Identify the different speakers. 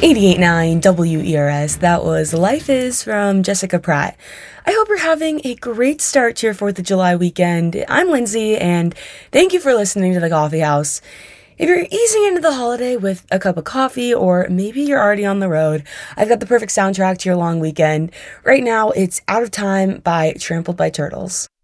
Speaker 1: 88.9 WERS. That was Life Is from Jessica Pratt. I hope you're having a great start to your 4th of July weekend. I'm Lindsay, and thank you for listening to The Coffee House. If you're easing into the holiday with a cup of coffee, or maybe you're already on the road, I've got the perfect soundtrack to your long weekend. Right now, it's Out of Time by Trampled by Turtles.